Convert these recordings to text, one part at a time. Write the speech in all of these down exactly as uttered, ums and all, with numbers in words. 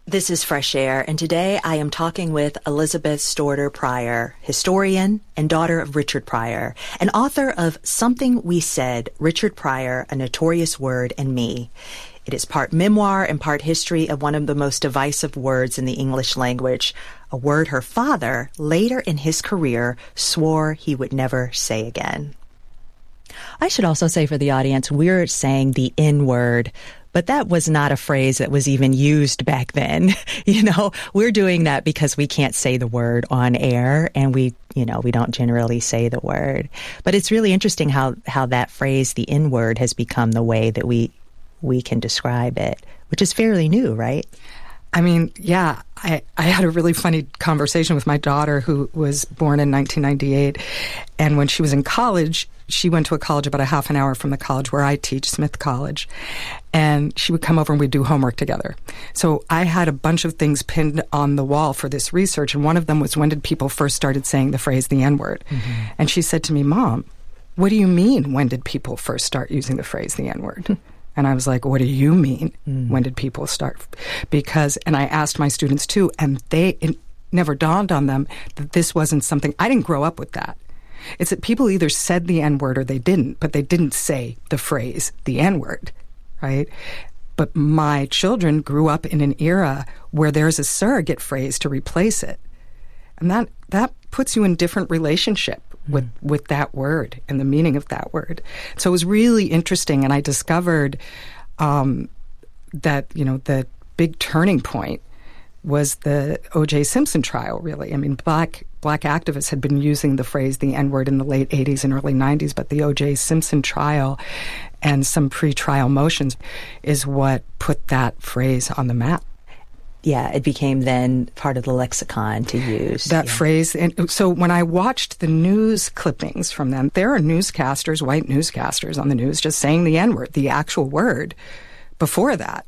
This is Fresh Air, and today I am talking with Elizabeth Storter Pryor, historian and daughter of Richard Pryor, and author of Something We Said, Richard Pryor, A Notorious Word, and Me. It is part memoir and part history of one of the most divisive words in the English language, a word her father, later in his career, swore he would never say again. I should also say for the audience, we're saying the N-word, but that was not a phrase that was even used back then. You know, we're doing that because we can't say the word on air, and we, you know, we don't generally say the word. But it's really interesting how, how that phrase, the N-word, has become the way that we we can describe it, which is fairly new, right? I mean, yeah, I, I had a really funny conversation with my daughter who was born in nineteen ninety-eight. And when she was in college, she went to a college about a half an hour from the college where I teach, Smith College. And she would come over and we'd do homework together. So I had a bunch of things pinned on the wall for this research. And one of them was, when did people first started saying the phrase, the N-word? Mm-hmm. And she said to me, Mom, what do you mean, when did people first start using the phrase, the N-word? And I was like, what do you mean? Mm. When did people start? Because, and I asked my students too, and they, it never dawned on them that this wasn't something, I didn't grow up with that. It's that people either said the N-word or they didn't, but they didn't say the phrase, the N-word, right? But my children grew up in an era where there's a surrogate phrase to replace it. And that, that puts you in different relationship with, with that word and the meaning of that word. So it was really interesting, and I discovered um, that, you know, the big turning point was the O J Simpson trial, really. I mean, black black activists had been using the phrase, the N-word, in the late eighties and early nineties, but the O J Simpson trial and some pre-trial motions is what put that phrase on the map. Yeah, it became then part of the lexicon to use. That yeah. phrase. And so when I watched the news clippings from them, there are newscasters, white newscasters on the news just saying the N-word, the actual word. Before that,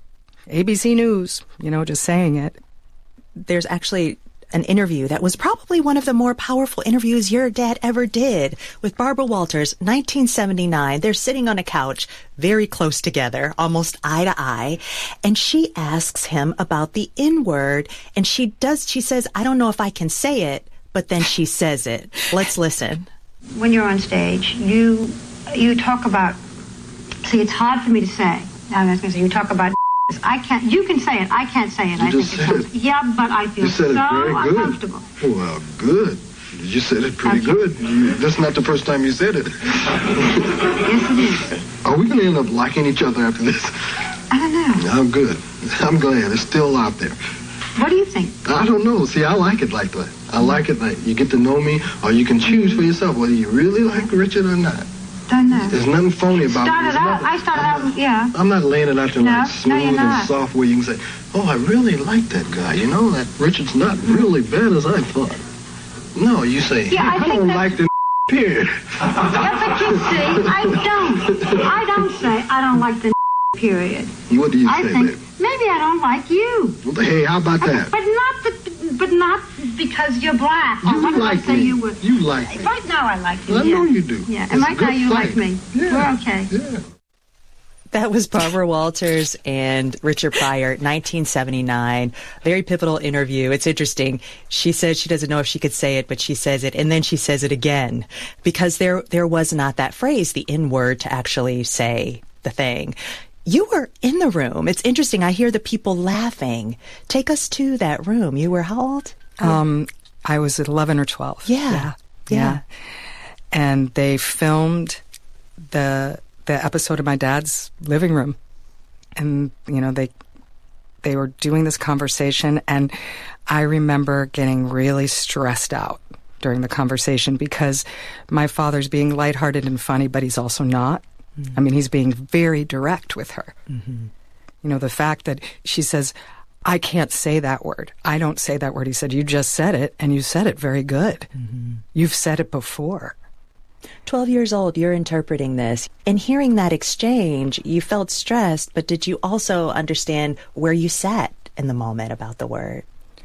A B C News, you know, just saying it. There's actually an interview that was probably one of the more powerful interviews your dad ever did with Barbara Walters, nineteen seventy-nine. They're sitting on a couch very close together, almost eye to eye. And she asks him about the N-word. And she does, she says, I don't know if I can say it, but then she says it. Let's listen. When you're on stage, you you talk about, see, it's hard for me to say. I was going to say, you talk about, I can't, you can say it, I can't say it. You I just think said it sounds, it. Yeah, but I feel you said so it very good. uncomfortable. Well, good. You said it pretty Okay. good. You, that's not the first time you said it. Yes, it is. Are we going to end up liking each other after this? I don't know. I'm good. I'm glad. It's still out there. What do you think? I don't know. See, I like it like that. I like it like you get to know me, or you can choose for yourself whether you really like Richard or not. Don't know. There's nothing phony about it. Started There's out, nothing- I started I'm out, not, yeah. I'm not laying it out there No, like no, smooth you're and not. soft where you can say, oh, I really like that guy. You know, that Richard's not really bad as I thought. No, you say, Yeah, I I, think don't that's- like the period. Yeah, but you see, I don't. I don't say I don't like the period. What do you I say, think baby? maybe I don't like you. Well, hey, how about that? But not the, but not because you're black. Or You what did I like say me. you were? You like me. Right now I like you. Well, I yeah. know you do. Yeah, It's and a right now good you fight. like me. Yeah. We're okay. Yeah. That was Barbara Walters and Richard Pryor, nineteen seventy-nine. Very pivotal interview. It's interesting. She says she doesn't know if she could say it, but she says it, and then she says it again because there there was not that phrase, the N-word, to actually say the thing. You were in the room. It's interesting. I hear the people laughing. Take us to that room. You were how old? Um, I was eleven or twelve. Yeah. Yeah. Yeah. yeah. And they filmed the the episode of my dad's living room. And, you know, they they were doing this conversation, and I remember getting really stressed out during the conversation because my father's being lighthearted and funny, but he's also not. Mm-hmm. I mean, he's being very direct with her. Mm-hmm. You know, the fact that she says, I can't say that word. I don't say that word. He said, you just said it, and you said it very good. Mm-hmm. You've said it before. twelve years old, you're interpreting this. And hearing that exchange, you felt stressed, but did you also understand where you sat in the moment about the word?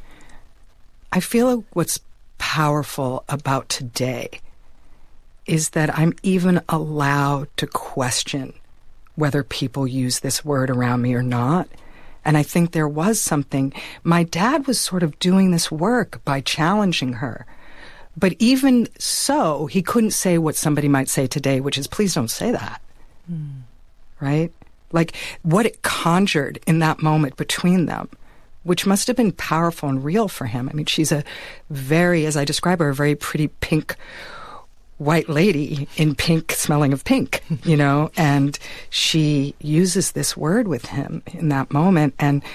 I feel what's powerful about today is that I'm even allowed to question whether people use this word around me or not. And I think there was something. My dad was sort of doing this work by challenging her. But even so, he couldn't say what somebody might say today, which is, please don't say that. Mm. Right? Like, what it conjured in that moment between them, which must have been powerful and real for him. I mean, she's a very, as I describe her, a very pretty pink white lady in pink, smelling of pink, you know, and she uses this word with him in that moment. And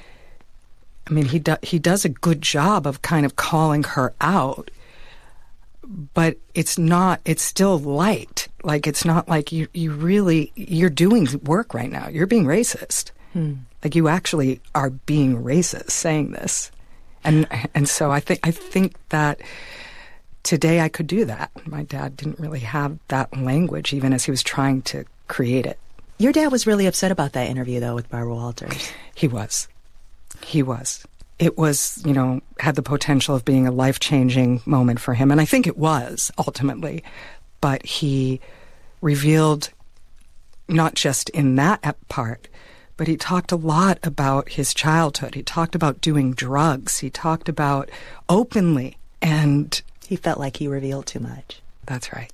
I mean, he, do, he does a good job of kind of calling her out, but it's not, it's still light. Like, it's not like you, you really, you're doing work right now. You're being racist. Hmm. Like, you actually are being racist saying this. And, and so I think, I think that today I could do that. My dad didn't really have that language, even as he was trying to create it. Your dad was really upset about that interview, though, with Barbara Walters. He was. He was. It was, you know, had the potential of being a life-changing moment for him. And I think it was, ultimately. But he revealed, not just in that part, but he talked a lot about his childhood. He talked about doing drugs. He talked about openly. And he felt like he revealed too much. That's right.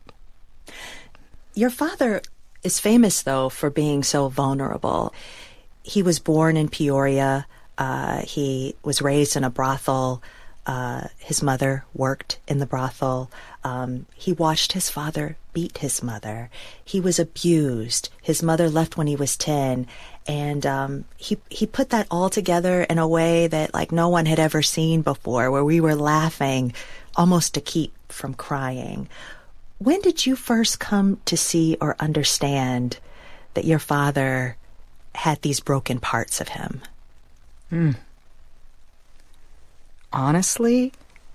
Your father is famous, though, for being so vulnerable. He was born in Peoria. Uh, he was raised in a brothel. Uh, his mother worked in the brothel. Um, he watched his father beat his mother. He was abused. His mother left when he was ten. And um, he he put that all together in a way that, like, no one had ever seen before, where we were laughing almost to keep from crying. When did you first come to see or understand that your father had these broken parts of him? Hmm. Honestly,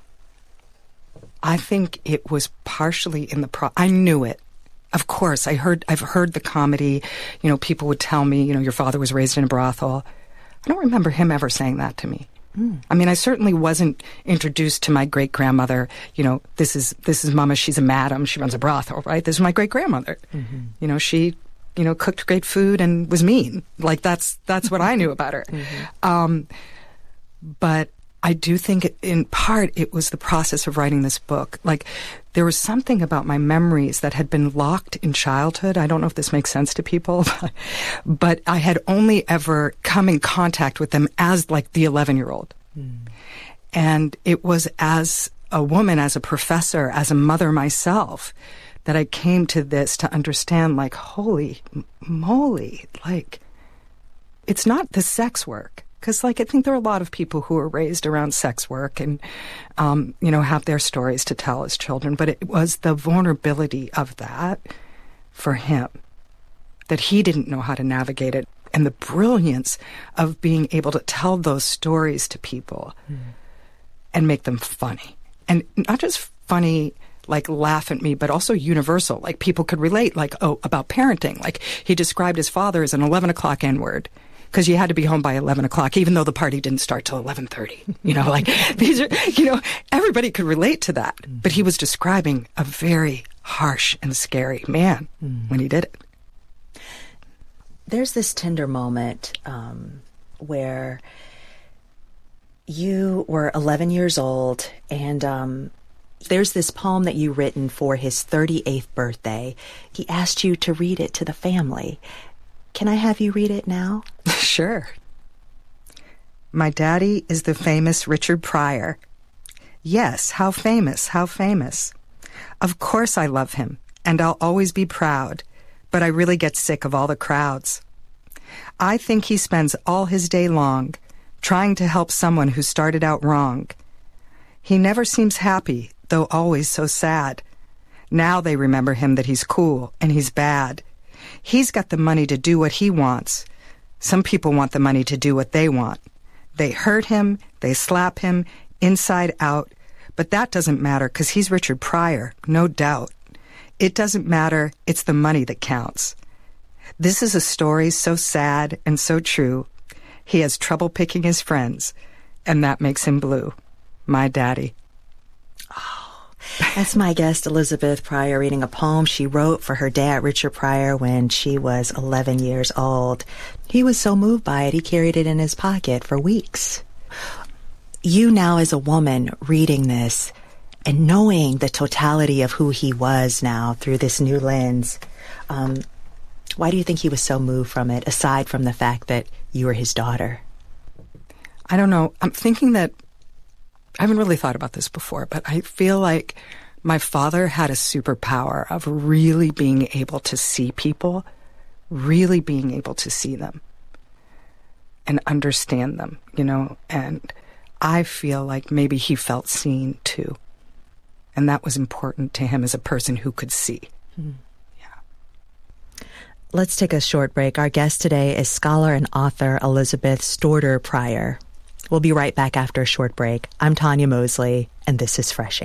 I think it was partially in the pro. I knew it. Of course, I heard. I've heard the comedy. You know, people would tell me, you know, your father was raised in a brothel. I don't remember him ever saying that to me. Mm. I mean, I certainly wasn't introduced to my great grandmother. You know, this is this is Mama. She's a madam. She runs a brothel, right? This is my great grandmother. Mm-hmm. You know, she, you know, cooked great food and was mean. Like, that's that's what I knew about her. Mm-hmm. Um, but I do think, it, in part, it was the process of writing this book. Like, there was something about my memories that had been locked in childhood. I don't know if this makes sense to people, but I had only ever come in contact with them as, like, the eleven-year-old. Mm. And it was as a woman, as a professor, as a mother myself, that I came to this to understand, like, holy moly, like, it's not the sex work. Because, like, I think there are a lot of people who are raised around sex work and, um, you know, have their stories to tell as children. But it was the vulnerability of that for him, that he didn't know how to navigate it, and the brilliance of being able to tell those stories to people mm. and make them funny. And not just funny, like, laugh at me, but also universal. Like, people could relate, like, oh, about parenting. Like, he described his father as an eleven o'clock N-word, because you had to be home by eleven o'clock, even though the party didn't start till eleven thirty. You know, like, these are, you know, everybody could relate to that. Mm-hmm. But he was describing a very harsh and scary man mm-hmm. when he did it. There's this tender moment um, where you were eleven years old, and um, there's this poem that you written for his thirty-eighth birthday. He asked you to read it to the family. Can I have you read it now? Sure. My daddy is the famous Richard Pryor. Yes, how famous, how famous. Of course I love him, and I'll always be proud, but I really get sick of all the crowds. I think he spends all his day long trying to help someone who started out wrong. He never seems happy, though always so sad. Now they remember him that he's cool and he's bad. He's got the money to do what he wants. Some people want the money to do what they want. They hurt him, they slap him, inside out, but that doesn't matter because he's Richard Pryor, no doubt. It doesn't matter, it's the money that counts. This is a story so sad and so true. He has trouble picking his friends, and that makes him blue. My daddy. Oh, That's my guest, Elizabeth Pryor, reading a poem she wrote for her dad, Richard Pryor, when she was eleven years old. He was so moved by it, he carried it in his pocket for weeks. You now, as a woman, reading this and knowing the totality of who he was now through this new lens, um, why do you think he was so moved from it, aside from the fact that you were his daughter? I don't know. I'm thinking that I haven't really thought about this before, but I feel like my father had a superpower of really being able to see people, really being able to see them and understand them, you know, and I feel like maybe he felt seen too. And that was important to him as a person who could see. Mm. Yeah. Let's take a short break. Our guest today is scholar and author Elizabeth Storter Pryor. We'll be right back after a short break. I'm Tanya Mosley, and this is Fresh Air.